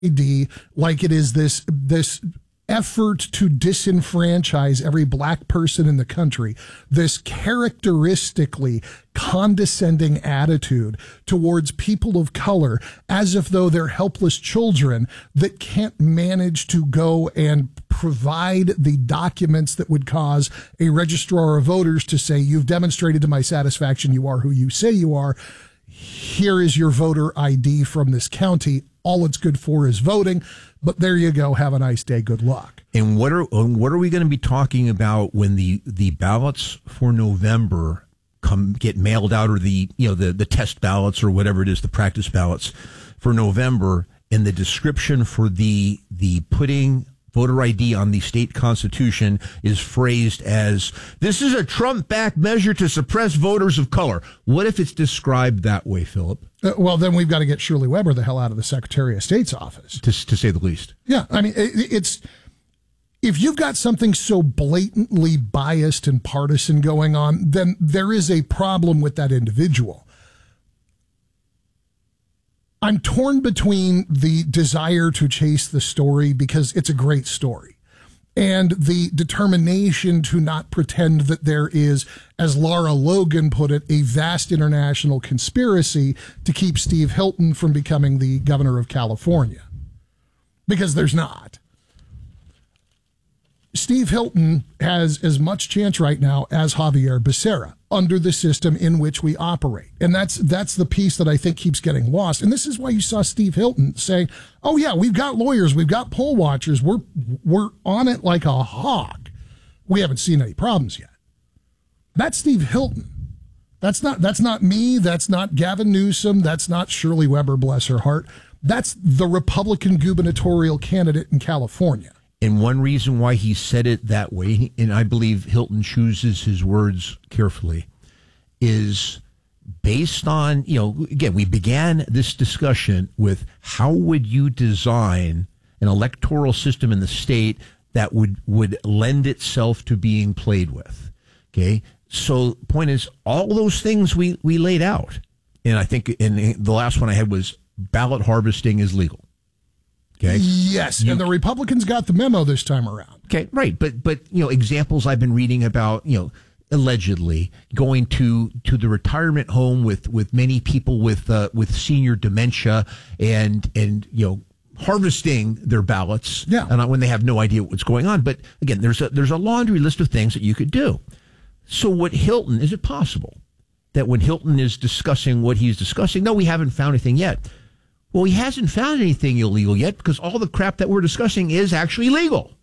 ID like it is this effort to disenfranchise every black person in the country, this characteristically condescending attitude towards people of color, as if though they're helpless children that can't manage to go and provide the documents that would cause a registrar of voters to say, you've demonstrated to my satisfaction you are who you say you are. Here is your voter ID from this county. All it's good for is voting. But there you go. Have a nice day. Good luck. And what are we going to be talking about when the ballots for November get mailed out, or the test ballots or whatever it is, the practice ballots for November, and the description for the putting voter ID on the state constitution is phrased as, this is a Trump-backed measure to suppress voters of color. What if it's described that way, Philip? Well, then we've got to get Shirley Weber the hell out of the Secretary of State's office. To say the least. Yeah, I mean, it's if you've got something so blatantly biased and partisan going on, then there is a problem with that individual. I'm torn between the desire to chase the story because it's a great story, and the determination to not pretend that there is, as Lara Logan put it, a vast international conspiracy to keep Steve Hilton from becoming the governor of California. Because there's not. Steve Hilton has as much chance right now as Javier Becerra under the system in which we operate. And that's the piece that I think keeps getting lost. And this is why you saw Steve Hilton saying, oh yeah, we've got lawyers, we've got poll watchers, we're on it like a hawk. We haven't seen any problems yet. That's Steve Hilton. That's not me, that's not Gavin Newsom, that's not Shirley Weber, bless her heart. That's the Republican gubernatorial candidate in California. And one reason why he said it that way, and I believe Hilton chooses his words carefully, is based on, again, we began this discussion with how would you design an electoral system in the state that would lend itself to being played with. Okay. So point is, all those things we laid out. And I think the last one I had was ballot harvesting is legal. Okay. Yes, and the Republicans got the memo this time around. Okay, right, but examples I've been reading about, allegedly going to the retirement home with many people with senior dementia and harvesting their ballots, and when they have no idea what's going on. But again, there's a laundry list of things that you could do. So is it possible that when Hilton is discussing what he's discussing, no, we haven't found anything yet. Well, he hasn't found anything illegal yet because all the crap that we're discussing is actually legal.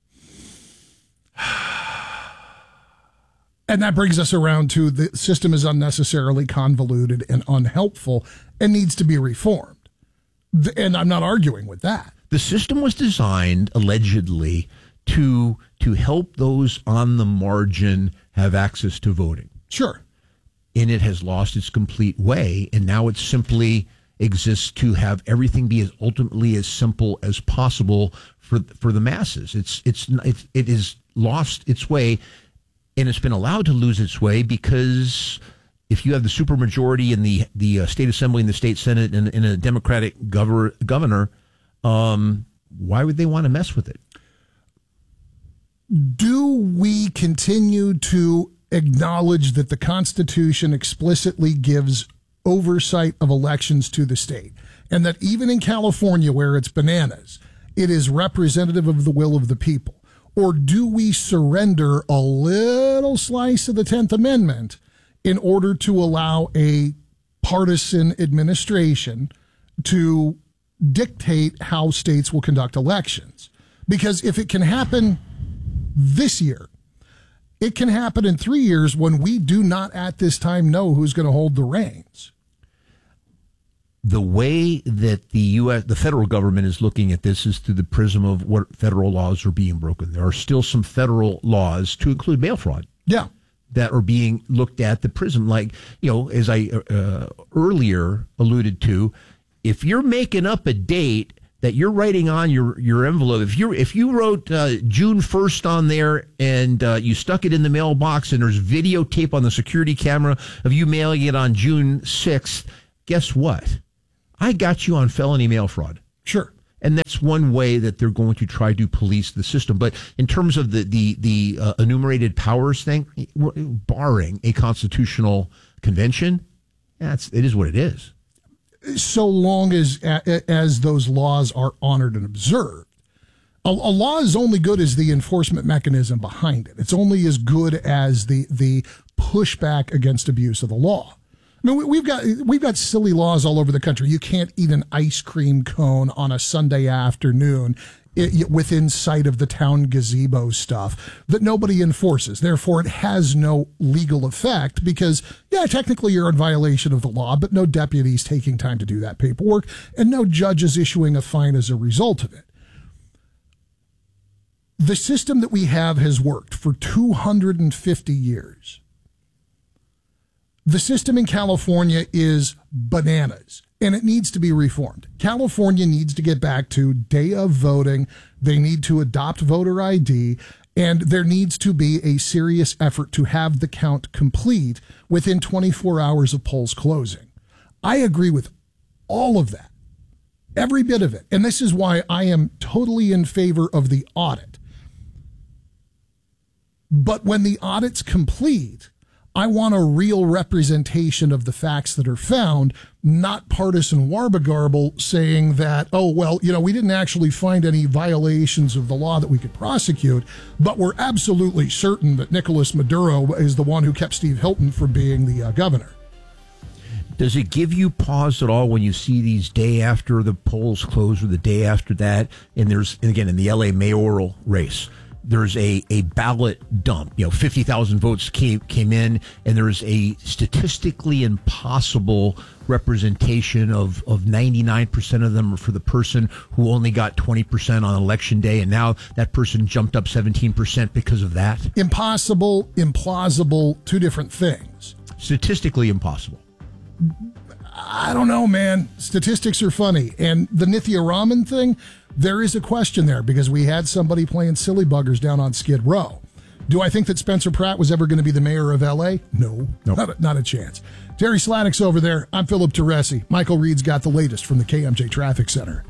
And that brings us around to the system is unnecessarily convoluted and unhelpful and needs to be reformed. And I'm not arguing with that. The system was designed, allegedly, to help those on the margin have access to voting. Sure. And it has lost its complete way, and now it simply exists to have everything be as ultimately as simple as possible for the masses. It has lost its way, and it's been allowed to lose its way because if you have the supermajority in the state assembly and the state senate and a Democratic governor, why would they want to mess with it? Do we continue to acknowledge that the Constitution explicitly gives oversight of elections to the state, and that even in California where it's bananas, it is representative of the will of the people? Or do we surrender a little slice of the 10th Amendment in order to allow a partisan administration to dictate how states will conduct elections? Because if it can happen this year, it can happen in 3 years when we do not at this time know who's going to hold the reins. The way that the federal government is looking at this is through the prism of what federal laws are being broken. There are still some federal laws, to include mail fraud, that are being looked at the prism. Like, as I earlier alluded to, if you're making up a date that you're writing on your envelope, if you wrote June 1st on there and you stuck it in the mailbox and there's videotape on the security camera of you mailing it on June 6th, guess what? I got you on felony mail fraud. Sure. And that's one way that they're going to try to police the system. But in terms of the enumerated powers thing, barring a constitutional convention, it is what it is. So long as those laws are honored and observed. A law is only good as the enforcement mechanism behind it. It's only as good as the pushback against abuse of the law. I mean, we've got silly laws all over the country. You can't eat an ice cream cone on a Sunday afternoon within sight of the town gazebo stuff that nobody enforces. Therefore, it has no legal effect because, technically you're in violation of the law, but no deputies taking time to do that paperwork and no judges issuing a fine as a result of it. The system that we have has worked for 250 years. The system in California is bananas, and it needs to be reformed. California needs to get back to day of voting. They need to adopt voter ID, and there needs to be a serious effort to have the count complete within 24 hours of polls closing. I agree with all of that, every bit of it. And this is why I am totally in favor of the audit. But when the audit's complete, I want a real representation of the facts that are found, not partisan warbagarble saying that, we didn't actually find any violations of the law that we could prosecute, but we're absolutely certain that Nicolas Maduro is the one who kept Steve Hilton from being the governor. Does it give you pause at all when you see these day after the polls close or the day after that? And again, in the LA mayoral race, there's a ballot dump. 50,000 votes came in, and there's a statistically impossible representation of 99% of them are for the person who only got 20% on election day, and now that person jumped up 17% because of that. Impossible, implausible, two different things. Statistically impossible. I don't know, man. Statistics are funny. And the Nithya Raman thing, there is a question there because we had somebody playing silly buggers down on Skid Row. Do I think that Spencer Pratt was ever going to be the mayor of L.A.? No. Not a chance. Terry Sladek's over there. I'm Philip Teresi. Michael Reed's got the latest from the KMJ Traffic Center.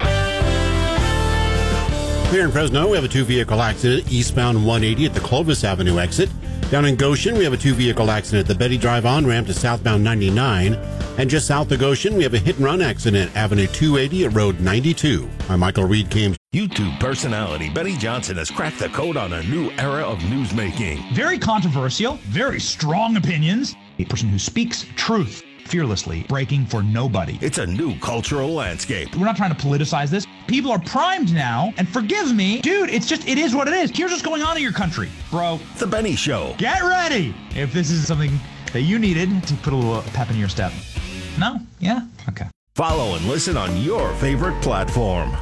Here in Fresno, we have a two-vehicle accident eastbound 180 at the Clovis Avenue exit. Down in Goshen, we have a two-vehicle accident at the Betty Drive on-ramp to southbound 99. And just south of Goshen, we have a hit-and-run accident, Avenue 280 at Road 92. I'm Michael Reed, KMJ. YouTube personality Benny Johnson has cracked the code on a new era of newsmaking. Very controversial, very strong opinions. A person who speaks truth fearlessly, breaking for nobody. It's a new cultural landscape. We're not trying to politicize this. People are primed now, and forgive me, dude, it is what it is. Here's what's going on in your country, bro. The Benny Show. Get ready if this is something that you needed to put a little pep in your step. No? Yeah? Okay. Follow and listen on your favorite platform.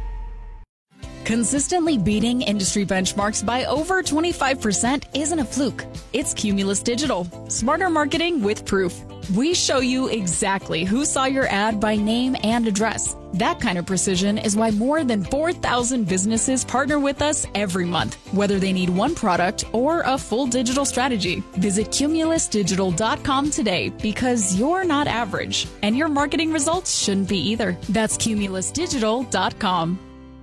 Consistently beating industry benchmarks by over 25% isn't a fluke. It's Cumulus Digital. Smarter marketing with proof. We show you exactly who saw your ad by name and address. That kind of precision is why more than 4,000 businesses partner with us every month, whether they need one product or a full digital strategy. Visit cumulusdigital.com today because you're not average, and your marketing results shouldn't be either. That's cumulusdigital.com.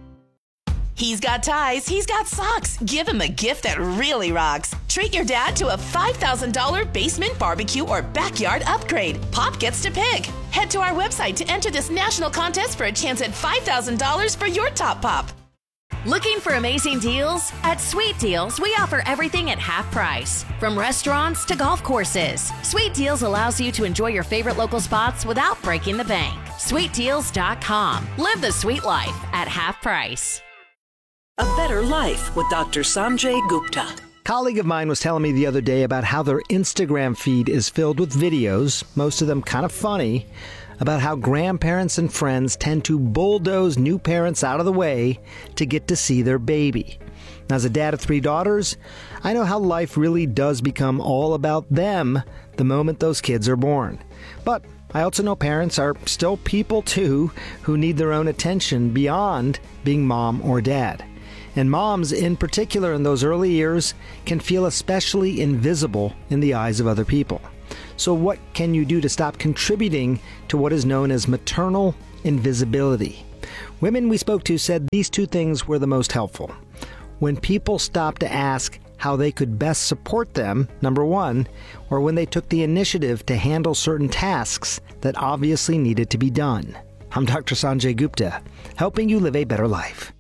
He's got ties, he's got socks. Give him a gift that really rocks. Treat your dad to a $5,000 basement barbecue or backyard upgrade. Pop gets to pick. Head to our website to enter this national contest for a chance at $5,000 for your top pop. Looking for amazing deals? At Sweet Deals, we offer everything at half price. From restaurants to golf courses. Sweet Deals allows you to enjoy your favorite local spots without breaking the bank. SweetDeals.com. Live the sweet life at half price. A Better Life with Dr. Sanjay Gupta. A colleague of mine was telling me the other day about how their Instagram feed is filled with videos, most of them kind of funny, about how grandparents and friends tend to bulldoze new parents out of the way to get to see their baby. As a dad of 3 daughters, I know how life really does become all about them the moment those kids are born. But I also know parents are still people too who need their own attention beyond being mom or dad. And moms, in particular in those early years, can feel especially invisible in the eyes of other people. So what can you do to stop contributing to what is known as maternal invisibility? Women we spoke to said these two things were the most helpful. When people stopped to ask how they could best support them, number one, or when they took the initiative to handle certain tasks that obviously needed to be done. I'm Dr. Sanjay Gupta, helping you live a better life.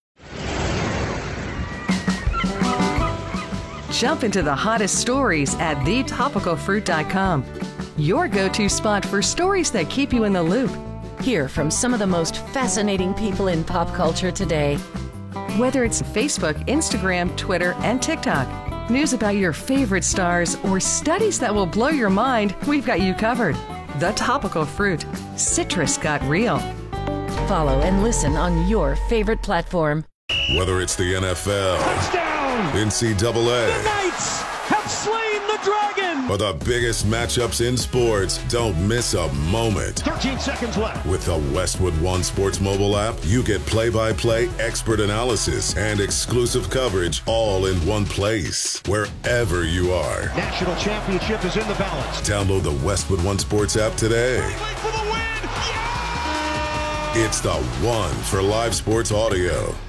Jump into the hottest stories at thetopicalfruit.com. Your go-to spot for stories that keep you in the loop. Hear from some of the most fascinating people in pop culture today. Whether it's Facebook, Instagram, Twitter, and TikTok, news about your favorite stars, or studies that will blow your mind, we've got you covered. The Topical Fruit. Citrus got real. Follow and listen on your favorite platform. Whether it's the NFL, touchdown, NCAA, the Knights have slain the dragon, or the biggest matchups in sports, don't miss a moment. 13 seconds left. With the Westwood One Sports mobile app, you get play-by-play expert analysis and exclusive coverage all in one place, wherever you are. National championship is in the balance. Download the Westwood One Sports app today. For the win. Yeah! It's the one for live sports audio.